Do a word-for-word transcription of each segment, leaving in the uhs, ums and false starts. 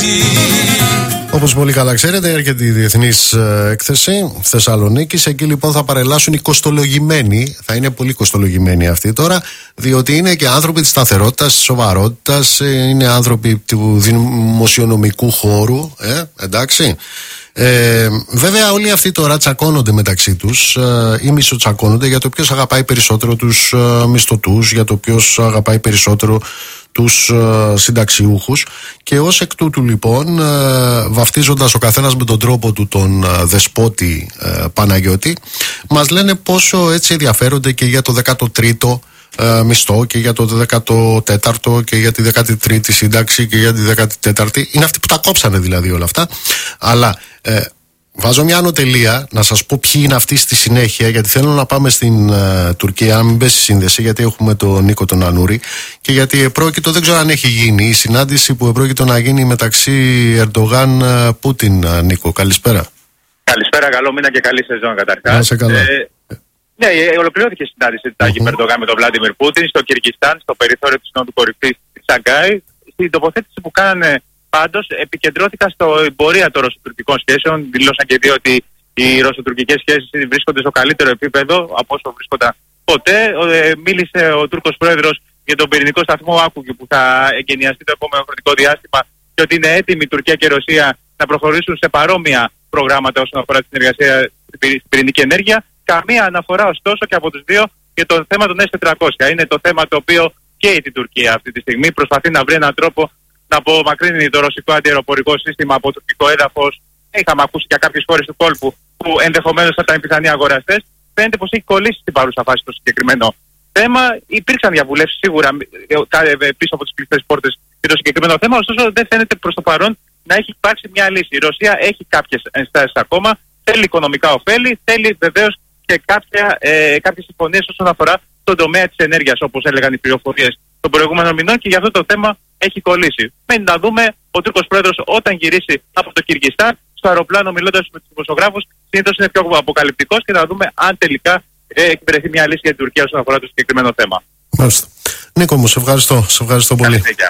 Όπως πολύ καλά ξέρετε, έρχεται η Διεθνής Έκθεση Θεσσαλονίκης. Εκεί λοιπόν θα παρελάσουν οι κοστολογημένοι. Θα είναι πολύ κοστολογημένοι αυτοί τώρα, διότι είναι και άνθρωποι της σταθερότητας, της σοβαρότητας. Είναι άνθρωποι του δημοσιονομικού χώρου. Ε, εντάξει. Ε, βέβαια όλοι αυτοί τώρα τσακώνονται μεταξύ τους ε, ή μισοτσακώνονται για το ποιος αγαπάει περισσότερο τους ε, μισθωτούς, για το ποιος αγαπάει περισσότερο τους ε, συνταξιούχους, και ως εκ τούτου λοιπόν ε, βαφτίζοντας ο καθένας με τον τρόπο του τον ε, δεσπότη ε, Παναγιώτη, μας λένε πόσο έτσι ενδιαφέρονται και για το δέκατο τρίτο ε, μισθό και για το δέκατο τέταρτο και για τη δέκατη τρίτη σύνταξη και για τη δέκατη τέταρτη. Είναι αυτοί που τα κόψανε δηλαδή όλα αυτά. Αλλά ε, βάζω μια ανωτελεία να σας πω ποιοι είναι αυτοί στη συνέχεια, γιατί θέλω να πάμε στην uh, Τουρκία, να μην πέσει σύνδεση, γιατί έχουμε τον Νίκο τον Ανούρη και γιατί επρόκειτο, δεν ξέρω αν έχει γίνει η συνάντηση που επρόκειτο να γίνει μεταξύ Ερντογάν uh, Πούτιν. uh, Νίκο, καλησπέρα. Καλησπέρα, καλό μήνα και καλή σεζόν καταρχάς. Να σε καλά. Ε, ναι, ολοκληρώθηκε η συνάντηση του Τάκη uh-huh. Ερντογάν με τον Βλάντιμιρ Πούτιν στο Κυργιστάν, στο περιθώριο της Νότου Κορυφής της Σαγκάη. Στην τοποθέτηση που κάνανε πάντως επικεντρώθηκα στο εμπορία των ρωσοτουρκικών σχέσεων. Δηλώσαν και δύο ότι οι ρωσοτουρκικές σχέσεις βρίσκονται στο καλύτερο επίπεδο από όσο βρίσκονταν ποτέ. Ε, μίλησε ο Τούρκος πρόεδρος για τον πυρηνικό σταθμό Άκουγι που θα εγκαινιαστεί το επόμενο χρονικό διάστημα και ότι είναι έτοιμη η Τουρκία και η Ρωσία να προχωρήσουν σε παρόμοια προγράμματα όσον αφορά τη συνεργασία στην πυρηνική ενέργεια. Καμία αναφορά ωστόσο και από τους δύο για το θέμα των ες τετρακόσια. Είναι το θέμα το οποίο καίει την Τουρκία αυτή τη στιγμή. Προσπαθεί να βρει έναν τρόπο να απομακρύνει το ρωσικό αντιαεροπορικό σύστημα από τουρκικό έδαφος. Είχαμε ακούσει για κάποιες χώρες του κόλπου που ενδεχομένως θα ήταν πιθανοί αγοραστές. Φαίνεται πως έχει κολλήσει στην παρούσα φάση το συγκεκριμένο θέμα. Υπήρξαν διαβουλεύσεις σίγουρα πίσω από τις κλειστές πόρτες για το συγκεκριμένο θέμα, ωστόσο δεν φαίνεται προς το παρόν να έχει υπάρξει μια λύση. Η Ρωσία έχει κάποιες ενστάσεις ακόμα, θέλει οικονομικά ωφέλη, θέλει βεβαίως και κάποια, ε, κάποιες συμφωνίες όσον αφορά τον τομέα της ενέργειας, όπως έλεγαν οι πληροφορίες των προηγούμενων μηνών, και για αυτό το θέμα έχει κολλήσει. Μένει να δούμε ο Τούρκος πρόεδρος όταν γυρίσει από το Κυργιστάν στο αεροπλάνο, μιλώντας με τους δημοσιογράφους, συνήθως είναι πιο αποκαλυπτικός, και να δούμε αν τελικά ε, εξυπηρεθεί μια λύση για την Τουρκία όσον αφορά το συγκεκριμένο θέμα. Μάλιστα. Νίκο μου, σε ευχαριστώ. Σε ευχαριστώ πολύ. Καλή.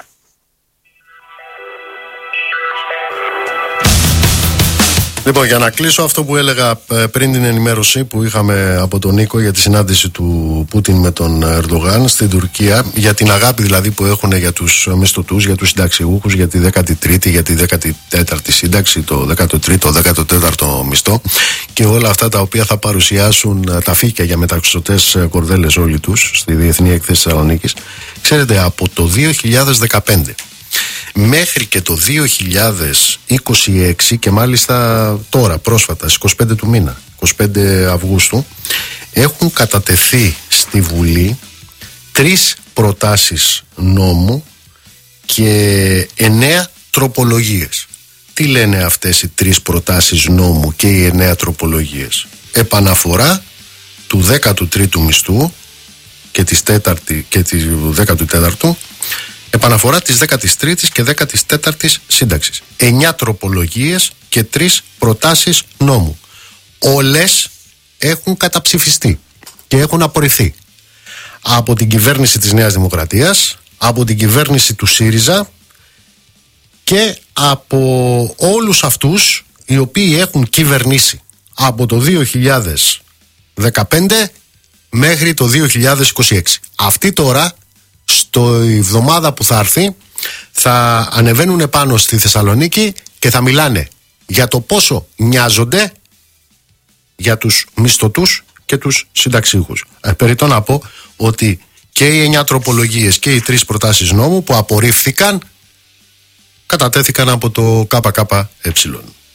Λοιπόν, για να κλείσω αυτό που έλεγα πριν την ενημέρωση που είχαμε από τον Νίκο για τη συνάντηση του Πούτιν με τον Ερντογάν στην Τουρκία, για την αγάπη δηλαδή που έχουν για τους μισθωτούς, για τους συνταξιούχους, για τη δέκατη τρίτη, για τη δέκατη τέταρτη σύνταξη, το δέκατο τρίτο, δέκατο τέταρτο μισθό και όλα αυτά τα οποία θα παρουσιάσουν τα φύκια για μεταξωτές κορδέλες όλοι τους στη Διεθνή Έκθεση Θεσσαλονίκης. Ξέρετε, από το δύο χιλιάδες δεκαπέντε μέχρι και το δύο χιλιάδες είκοσι έξι, και μάλιστα τώρα πρόσφατα στις είκοσι πέντε του μήνα, είκοσι πέντε Αυγούστου, έχουν κατατεθεί στη Βουλή τρεις προτάσεις νόμου και εννέα τροπολογίες. Τι λένε αυτές οι τρεις προτάσεις νόμου και οι εννέα τροπολογίες? Επαναφορά του δέκατου τρίτου μισθού και της τέταρτη και του δέκατου τέταρτου, επαναφορά της δέκατης τρίτης και δέκατης τέταρτης σύνταξης. Εννιά τροπολογίες και τρεις προτάσεις νόμου. Όλες έχουν καταψηφιστεί και έχουν απορριφθεί από την κυβέρνηση της Νέας Δημοκρατίας, από την κυβέρνηση του ΣΥΡΙΖΑ και από όλους αυτούς οι οποίοι έχουν κυβερνήσει από το δύο χιλιάδες δεκαπέντε μέχρι το δύο χιλιάδες είκοσι έξι. Αυτοί τώρα, στο εβδομάδα που θα έρθει, θα ανεβαίνουν πάνω στη Θεσσαλονίκη και θα μιλάνε για το πόσο νοιάζονται για τους μισθωτούς και τους συνταξίχους. Ε, περιττώ να πω ότι και οι εννιά τροπολογίες και οι τρεις προτάσεις νόμου που απορρίφθηκαν κατατέθηκαν από το ΚΚΕ.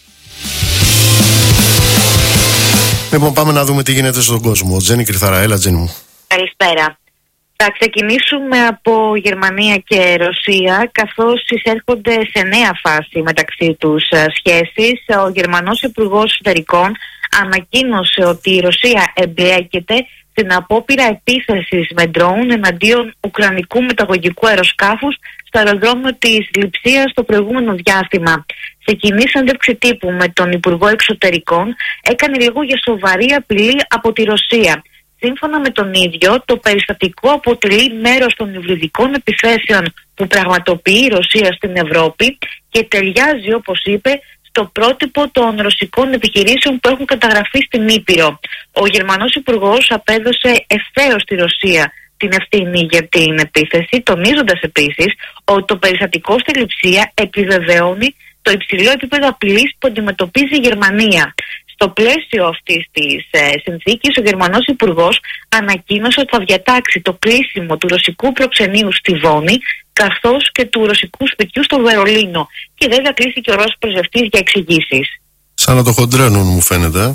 Λοιπόν, πάμε να δούμε τι γίνεται στον κόσμο. Τζέννη Κρυθαρά, έλα Τζέννη μου. Καλησπέρα. Θα ξεκινήσουμε από Γερμανία και Ρωσία, καθώς εισέρχονται σε νέα φάση μεταξύ τους σχέσεις. Ο Γερμανός Υπουργός Εσωτερικών ανακοίνωσε ότι η Ρωσία εμπλέκεται στην απόπειρα επίθεσης με ντρόουν εναντίον ουκρανικού μεταγωγικού αεροσκάφους στο αεροδρόμιο της Λειψίας το προηγούμενο διάστημα. Σε κοινή συνέντευξη τύπου με τον Υπουργό Εξωτερικών έκανε λόγο για σοβαρή απειλή από τη Ρωσία. Σύμφωνα με τον ίδιο, το περιστατικό αποτελεί μέρος των υβριδικών επιθέσεων που πραγματοποιεί η Ρωσία στην Ευρώπη και ταιριάζει, όπως είπε, στο πρότυπο των ρωσικών επιχειρήσεων που έχουν καταγραφεί στην Ήπειρο. Ο Γερμανός Υπουργός απέδωσε ευθέως στη Ρωσία την ευθύνη για την επίθεση, τονίζοντας επίσης ότι το περιστατικό στη Λειψία επιβεβαιώνει το υψηλό επίπεδο απειλής που αντιμετωπίζει η Γερμανία. Στο πλαίσιο αυτής της ε, συνθήκης, ο Γερμανός Υπουργός ανακοίνωσε ότι θα διατάξει το κλείσιμο του ρωσικού προξενείου στη Βόνη καθώς και του ρωσικού σπιτιού στο Βερολίνο. Και βέβαια κλείστηκε ο Ρώσος πρεσβευτής για εξηγήσεις. Σαν να το χοντρένουν, μου φαίνεται.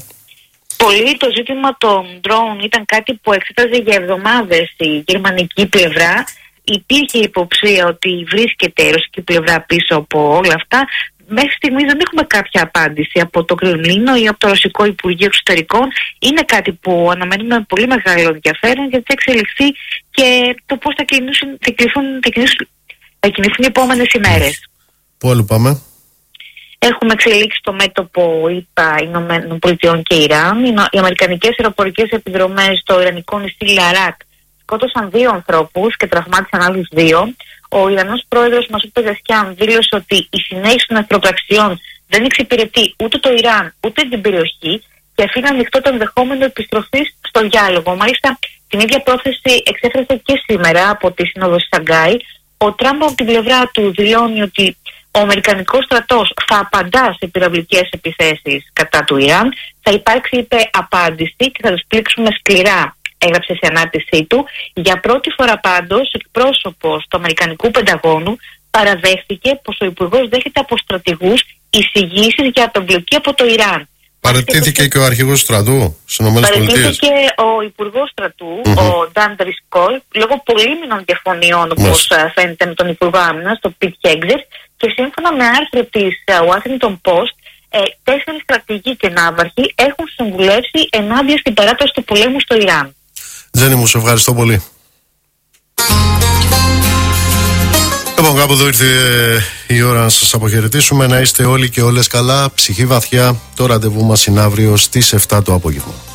Πολύ το ζήτημα των ντρόουν ήταν κάτι που εξέταζε για εβδομάδες η γερμανική πλευρά. Υπήρχε υποψία ότι βρίσκεται η ρωσική πλευρά πίσω από όλα αυτά. Μέχρι στιγμής δεν έχουμε κάποια απάντηση από το Κρεμλίνο ή από το Ρωσικό Υπουργείο Εξωτερικών. Είναι κάτι που αναμένουμε με πολύ μεγάλο ενδιαφέρον, γιατί θα εξελιχθεί και το πώς θα κινηθούν, θα κινηθούν, θα κινηθούν, θα κινηθούν οι επόμενες ημέρες. Πού άλλο πάμε? Έχουμε εξελίξει το μέτωπο ΗΠΑ, Ηνωμένων Πολιτειών και Ιράν. Οι αμερικανικές αεροπορικές επιδρομές στο ιρανικό νησί Λαράκ σκότωσαν δύο ανθρώπους και τραυμάτισαν άλλους δύο. Ο Ιρανός πρόεδρος Μασούτ Πεζεσκιάν δήλωσε ότι η συνέχιση των εχθροπραξιών δεν εξυπηρετεί ούτε το Ιράν ούτε την περιοχή και αφήνει ανοιχτό το ενδεχόμενο επιστροφής στο διάλογο. Μάλιστα, την ίδια πρόθεση εξέφρασε και σήμερα από τη Σύνοδο Σαγκάη. Ο Τραμπ από την πλευρά του δηλώνει ότι ο Αμερικανικός στρατός θα απαντά σε πυραυλικές επιθέσεις κατά του Ιράν. Θα υπάρξει, είπε, απάντηση και θα τους πλήξουμε σκληρά, έγραψε σε ανάρτησή του. Για πρώτη φορά πάντως, εκπρόσωπος του Αμερικανικού Πενταγώνου παραδέχθηκε πως ο Υπουργός δέχεται από στρατηγούς εισηγήσεις για απεμπλοκή από το Ιράν. Παραιτήθηκε και ο αρχηγός στρατού στις ΗΠΑ. Παραιτήθηκε ο Υπουργός στρατού, mm-hmm. ο Νταν Ντρισκόλ, λόγω πολύμηνων διαφωνιών, όπως mm. φαίνεται, με τον Υπουργό Άμυνας, τον Πιτ Χέγγσετ, και σύμφωνα με άρθρο της Washington Post, ε, τέσσερις στρατηγοί και ναύαρχοι έχουν συμβουλεύσει ενάντια στην παράταση του πολέμου στο Ιράν. Τζένι μου, σε ευχαριστώ πολύ. Λοιπόν, κάπου εδώ ήρθε η ώρα να σας αποχαιρετήσουμε. Να είστε όλοι και όλες καλά, ψυχή βαθιά. Το ραντεβού μας είναι αύριο στις εφτά το απόγευμα.